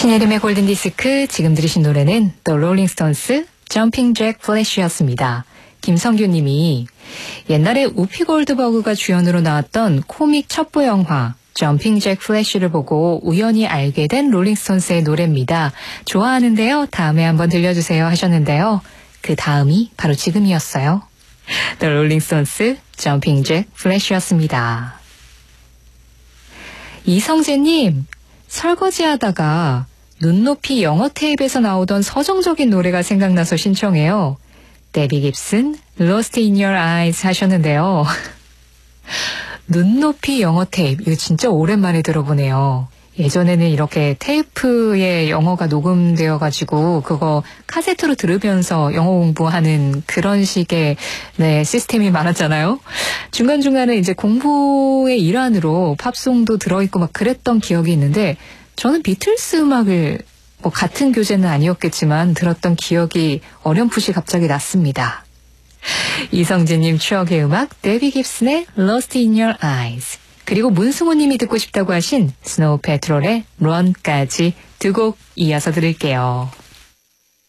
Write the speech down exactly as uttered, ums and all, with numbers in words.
신혜림의 골든디스크, 지금 들으신 노래는 The Rolling Stones, Jumping Jack Flash였습니다. 김성규 님이 옛날에 우피 골드버그가 주연으로 나왔던 코믹 첩보 영화 점핑 잭 플래시를 보고 우연히 알게 된 롤링스톤스의 노래입니다. 좋아하는데요. 다음에 한번 들려주세요 하셨는데요. 그 다음이 바로 지금이었어요. The Rolling Stones, Jumping Jack Flash였습니다. 이성재님, 설거지하다가 눈높이 영어 테이프에서 나오던 서정적인 노래가 생각나서 신청해요. 데비 깁슨, Lost in Your Eyes 하셨는데요. 눈높이 영어 테이프, 이거 진짜 오랜만에 들어보네요. 예전에는 이렇게 테이프에 영어가 녹음되어가지고 그거 카세트로 들으면서 영어 공부하는 그런 식의 네, 시스템이 많았잖아요. 중간중간에 이제 공부의 일환으로 팝송도 들어있고 막 그랬던 기억이 있는데 저는 비틀스 음악을 뭐 같은 교재는 아니었겠지만 들었던 기억이 어렴풋이 갑자기 났습니다. 이성진님 추억의 음악 데비 깁슨의 Lost in Your Eyes, 그리고 문승호님이 듣고 싶다고 하신 스노우 패트롤의 Run까지 두 곡 이어서 들을게요.